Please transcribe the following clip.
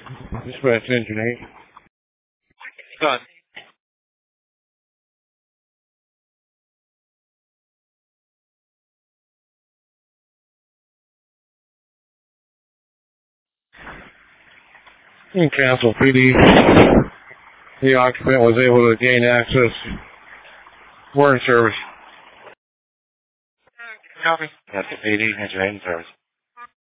Dispatch engine 8. Done. In Castle PD, the occupant was able to gain access. We're in service. Copy. Castle PD, engine 8 in service.